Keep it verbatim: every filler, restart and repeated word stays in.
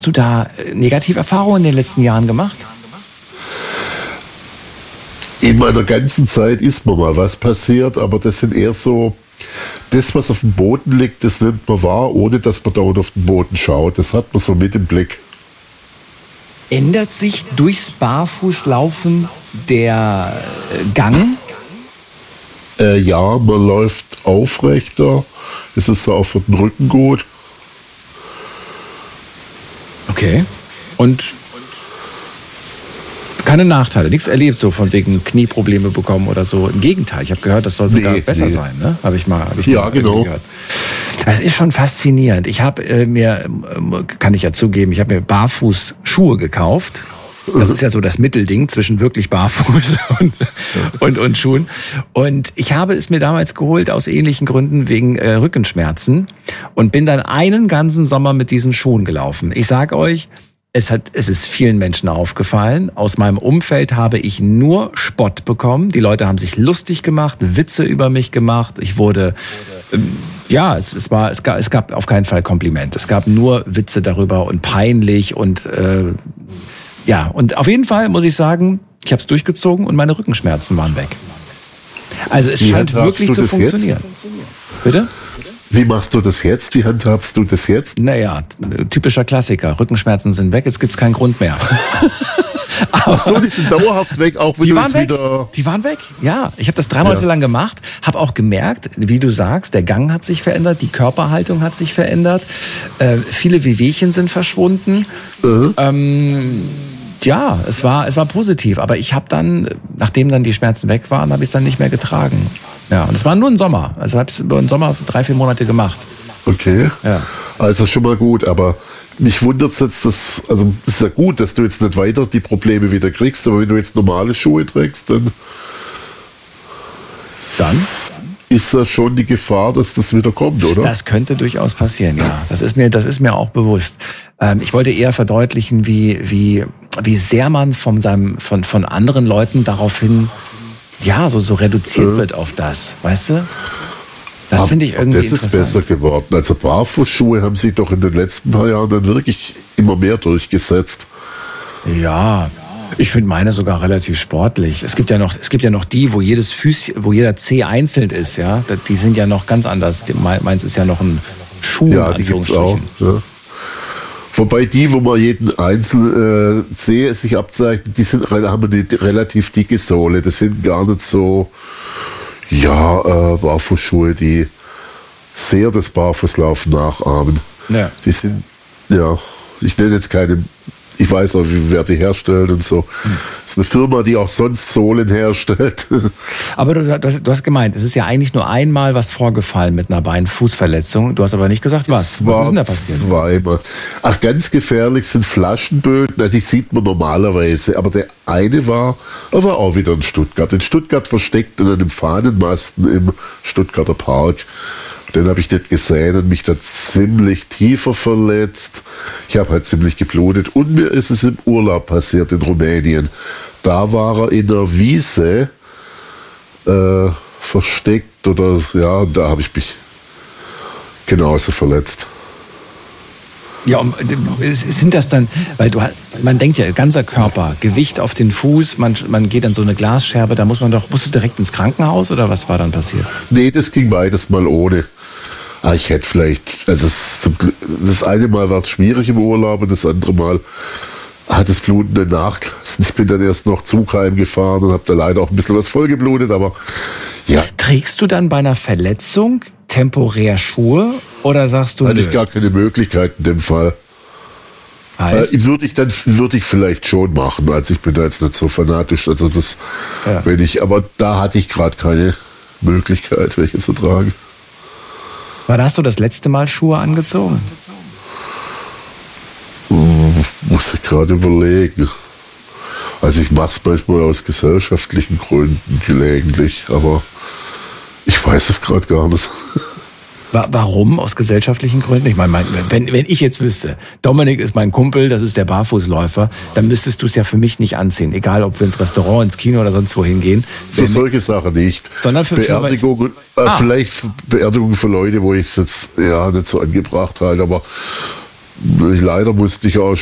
Hast du da Negativerfahrungen in den letzten Jahren gemacht? In meiner ganzen Zeit ist mir mal was passiert, aber das sind eher so, das, was auf dem Boden liegt, das nimmt man wahr, ohne dass man dauernd auf den Boden schaut. Das hat man so mit im Blick. Ändert sich durchs Barfußlaufen der Gang? Äh, ja, man läuft aufrechter. Es ist auch für den Rücken gut. Okay. Und keine Nachteile, nichts erlebt, so von wegen Knieprobleme bekommen oder so. Im Gegenteil, ich habe gehört, das soll sogar nee, besser nee. sein, ne? Habe ich mal, hab ich ja, mal genau. gehört. Das ist schon faszinierend. Ich habe äh, mir, äh, kann ich ja zugeben, ich habe mir Barfußschuhe gekauft. Das ist ja so das Mittelding zwischen wirklich Barfuß und, und, und Schuhen. Und ich habe es mir damals geholt aus ähnlichen Gründen wegen äh, Rückenschmerzen und bin dann einen ganzen Sommer mit diesen Schuhen gelaufen. Ich sag euch, es hat, es ist vielen Menschen aufgefallen. Aus meinem Umfeld habe ich nur Spott bekommen. Die Leute haben sich lustig gemacht, Witze über mich gemacht. Ich wurde, ähm, ja, es, es war, es gab, es gab auf keinen Fall Kompliment. Es gab nur Witze darüber und peinlich und äh, ja, und auf jeden Fall muss ich sagen, ich habe es durchgezogen und meine Rückenschmerzen waren weg. Also es Wie scheint wirklich zu funktionieren. Jetzt? Bitte? Wie machst du das jetzt? Wie handhabst du das jetzt? Naja, typischer Klassiker. Rückenschmerzen sind weg, jetzt gibt's keinen Grund mehr. Ach so, die sind dauerhaft weg, auch wenn die du waren jetzt weg. wieder... Die waren weg, ja. Ich habe das drei Monate ja. lang gemacht, habe auch gemerkt, wie du sagst, der Gang hat sich verändert, die Körperhaltung hat sich verändert, äh, viele Wehwehchen sind verschwunden. Mhm. Ähm, ja, es war, es war positiv, aber ich habe dann, nachdem dann die Schmerzen weg waren, habe ich es dann nicht mehr getragen. Ja, und es war nur ein Sommer, also habe ich es über den Sommer drei, vier Monate gemacht. Okay, ja. Also schon mal gut, aber mich wundert es jetzt, dass, also es ist ja gut, dass du jetzt nicht weiter die Probleme wieder kriegst, aber wenn du jetzt normale Schuhe trägst, dann, dann ist ja schon die Gefahr, dass das wieder kommt, oder? Das könnte durchaus passieren, ja. Das ist mir, das ist mir auch bewusst. Ähm, ich wollte eher verdeutlichen, wie, wie, wie sehr man von seinem, von, von anderen Leuten daraufhin, ja, so, so reduziert äh. wird auf das, weißt du? Das finde ich irgendwie Das ist besser geworden. Also Barfußschuhe haben sich doch in den letzten paar Jahren dann wirklich immer mehr durchgesetzt. Ja, ich finde meine sogar relativ sportlich. Es gibt ja noch, es gibt ja noch die, wo jedes Füßchen, wo jeder Zeh einzeln ist, ja. Die sind ja noch ganz anders. Meins ist ja noch ein Schuh. Ja, die gibt's auch. Ja. Wobei die, wo man jeden einzelnen äh, Zeh sich abzeichnet, die sind, haben eine relativ dicke Sohle. Das sind gar nicht so, ja, äh, Barfußschuhe, die sehr das Barfußlaufen nachahmen. Ja. Die sind, ja, ich nenne jetzt keine, ich weiß auch, wer die herstellt und so. Hm. Das ist eine Firma, die auch sonst Sohlen herstellt. Aber du, du, hast, du hast gemeint, es ist ja eigentlich nur einmal was vorgefallen mit einer Bein-Fußverletzung. Du hast aber nicht gesagt, was. Es was war ist denn da passiert? Zweimal. Ach, ganz gefährlich sind Flaschenböden. Na, die sieht man normalerweise. Aber der eine war, er war auch wieder in Stuttgart. In Stuttgart versteckt in einem Fahnenmasten im Stuttgarter Park. Den habe ich nicht gesehen und mich da ziemlich tiefer verletzt. Ich habe halt ziemlich geblutet. Und mir ist es im Urlaub passiert in Rumänien. Da war er in der Wiese äh, versteckt oder ja, da habe ich mich genauso verletzt. Ja, und sind das dann, weil du, man denkt ja, ganzer Körper, Gewicht auf den Fuß, man, man geht an so eine Glasscherbe, da muss man doch, musst du direkt ins Krankenhaus oder was war dann passiert? Nee, das ging beides mal ohne. Ah, ich hätte vielleicht, also das, zum, das eine Mal war es schwierig im Urlaub und das andere Mal hat das Bluten dann nachgelassen. Ich bin dann erst noch Zug heimgefahren und habe da leider auch ein bisschen was vollgeblutet, aber ja. Trägst du dann bei einer Verletzung temporär Schuhe oder sagst du, hatte ich gar keine Möglichkeit in dem Fall. Heißt? Äh, würde ich dann würde ich vielleicht schon machen, also ich bin da jetzt nicht so fanatisch, also das, ja. wenn ich, aber da hatte ich gerade keine Möglichkeit, welche zu tragen. Wann hast du das letzte Mal Schuhe angezogen? Muss ich gerade überlegen. Also ich mache es manchmal aus gesellschaftlichen Gründen gelegentlich, aber ich weiß es gerade gar nicht. Warum? Aus gesellschaftlichen Gründen? Ich meine, wenn, wenn ich jetzt wüsste, Dominik ist mein Kumpel, das ist der Barfußläufer, dann müsstest du es ja für mich nicht anziehen. Egal, ob wir ins Restaurant, ins Kino oder sonst wohin gehen. Für solche Sachen nicht. Sondern für Beerdigungen, äh, ah. vielleicht Beerdigungen für Leute, wo ich es jetzt ja nicht so angebracht halte, aber leider musste ich auch